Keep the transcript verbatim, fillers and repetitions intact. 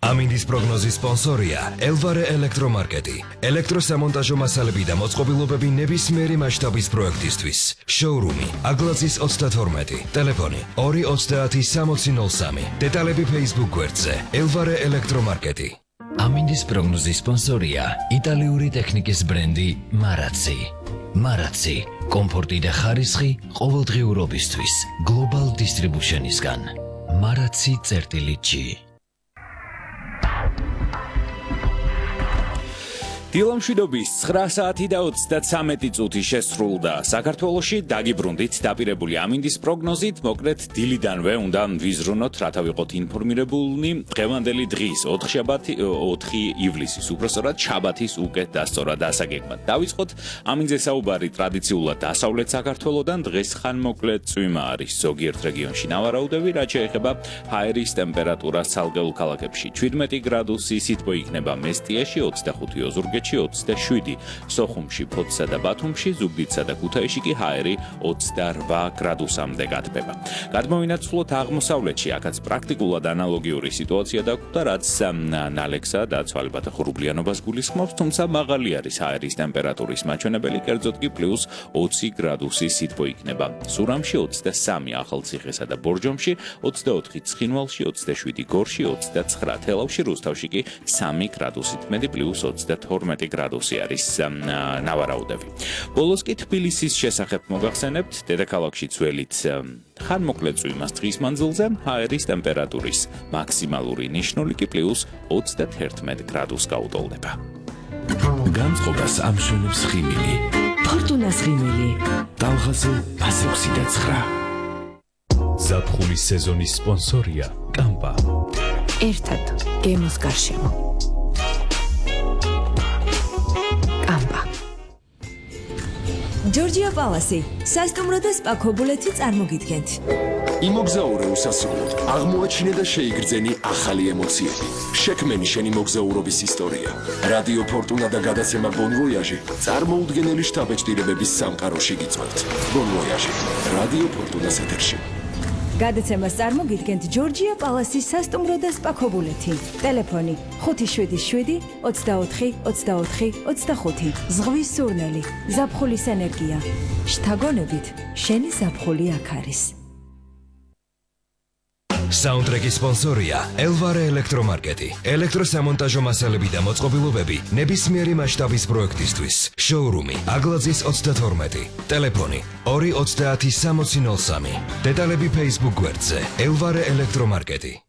ამინდის პროგნოზის სპონსორია ელვარე ელექტრომარკეტი. ელექტროსამონტაჟო მასალები და მოწყობილობები ნებისმიერი მასშტაბის პროექტისთვის. შოურუმი აგლაძის ოცდათორმეტი. ტელეფონი ორი ოცდაათი სამოცი ნოლ სამი. დეტალები Facebook გვერდზე ელვარე ელექტრომარკეტი. ამინდის პროგნოზის სპონსორია იტალიური ტექნიკის ბრენდი მარაცი. მარაცი კომფორტი და ხარისხი ყოველდღიურობისთვის გლობალ დისტრიბუშენისგან. მარაცი წერტილი ჯი. დილამშვიდობის ცხრა საათი და ოცდათვრამეტი წუთი შესრულდა. საქართველოში დაგიბრუნდით დაპირებული ამინდის პროგნოზით, მოკლედ დილიდანვე უნდა ვიზრუნოთ, რათა ვიყოთ ინფორმირებულნი დღევანდელი დღის ოთხი ივლისის, უпростоრად შაბათის უკეთ დასწორად ასაგეგმად. დავიწყოთ ამინძე საუბარი ტრადიციულად დასავლეთ საქართველოდან. დღეს ხანმოკლე წვიმა არის ზოგიერთ რეგიონში ნავარაუდები, რაც შეეხება ჰაერის ტემპერატურას ცალკეულ ქალაქებში. ჩვიდმეტი გრადუსი სითბო იქნება მესტიაში, ოცდახუთი ოზურგეთში, ოცდაშვიდი სოხუმში, ფოთსა და ბათუმში, ზუგდიდსა და ქუთაისში კი ჰაერი ოცდარვა გრადუსამდე გათბება. გადმოვინაცვლოთ აღმოსავლეთში, აქაც პრაქტიკულად ანალოგიური სიტუაცია დაგვხვდა, რაც ნალექსა და ცვალებათა ხურუბლიანობას გულისხმობს, თუმცა მაღალი არის ჰაერის ტემპერატურის მაჩვენებელი, კერძოდ კი პლუს ოცი გრადუსი სითბო იქნება. სურამში ოცდასამი, ახალციხესა და ბორჯომში, ოცდაოთხი ცხინვალში, ოცდაშვიდი გორში, ოცდაცხრა თელავში, რუსთავში კი სამი გრადუსით მეტი პლუს ოცდათორმეტი გრადუსი არის ნავარაუდები. ბოლოს კი თბილისის შესახებ მოგახსენებთ, დედაქალაქში ძველით ხანმოკლე წვიმას დღის მანძილზე, ჰაერის ტემპერატურის მაქსიმალური ნიშნული კი პლუს ოცდაათერთმეტ გრადუსს გაუტოლდება. განწყობას ამშვენებს ხიმილი. ფორტუნას ხიმილი. ტალღაზე ასექვსი და ცხრა. ზაფხულის სეზონის სპონსორია კამპა. ერთად გემოს გარშემო. ჯორჯია პალასი, სასტუმრო და სპა ქობულეთი წარმოგიდგენთ. იმოგზაურე უსასრულოდ, აღმოაჩინე და შეიგრძენი ახალი ემოციები. შექმენი შენი მოგზაურობის ისტორია. რადიო ფორტუნა და გადაცემა ბონ ვოიაჟი წარმოუდგენელი შთაბეჭდილებების სამყაროში გიწვევთ. ბონ ვოიაჟი, რადიო ფორტუნას ეთერში. გადაცემას წარმოგიდგენთ ჯორჯია პალასის სასტუმრო და სპა ქობულეთი. ტელეფონი ხუთი შვიდი შვიდი ოცდაოთხი ოცდაოთხი ოცდახუთი. ზღვის სურნელი, ზაფხულის ენერგია. შთაგონებით, შენი ზაფხული აქ არის. საუნდტრეკის სპონსორია ელვარე ელექტრომარკეტი. ელექტროსამონტაჟო მასალები და მოწყობილობები ნებისმიერი მასშტაბის პროექტისთვის. შოურუმი აგლაძის ოცდათორმეტი. ტელეფონი ორი ოცდაათი სამოცი ნოლ სამი. დეტალები Facebook გვერდზე ელვარე ელექტრომარკეტი.